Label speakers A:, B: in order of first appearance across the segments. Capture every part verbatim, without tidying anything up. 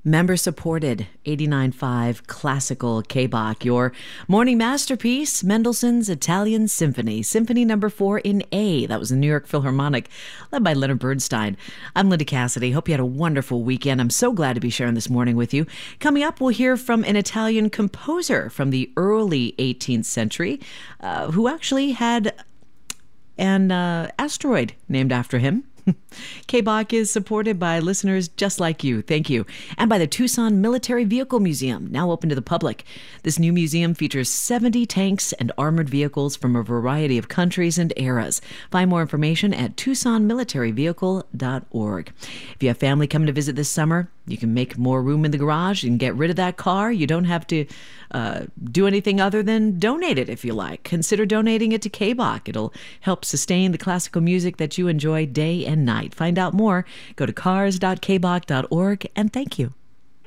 A: Member-supported eighty-nine point five classical K-Bach, your morning masterpiece, Mendelssohn's Italian Symphony, Symphony Number Four in A. That was the New York Philharmonic, led by Leonard Bernstein. I'm Linda Cassidy. Hope you had a wonderful weekend. I'm so glad to be sharing this morning with you. Coming up, we'll hear from an Italian composer from the early eighteenth century, uh, who actually had an uh, asteroid named after him. K-Bach is supported by listeners just like you. Thank you. And by the Tucson Military Vehicle Museum, now open to the public. This new museum features seventy tanks and armored vehicles from a variety of countries and eras. Find more information at tucson military vehicle dot org. If you have family coming to visit this summer, you can make more room in the garage and get rid of that car. You don't have to uh, do anything other than donate it if you like. Consider donating it to K-Bach. It'll help sustain the classical music that you enjoy day and night. Find out more. Go to cars dot k bach dot org, and thank you.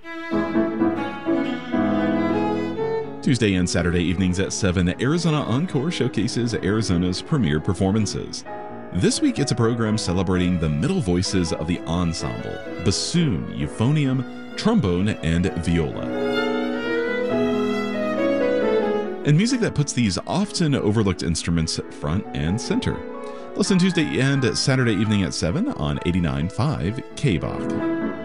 B: Tuesday and Saturday evenings at seven, Arizona Encore showcases Arizona's premier performances. This week, it's a program celebrating the middle voices of the ensemble: bassoon, euphonium, trombone, and viola. And music that puts these often overlooked instruments front and center. Listen Tuesday and Saturday evening at seven on eighty-nine point five K-Bach.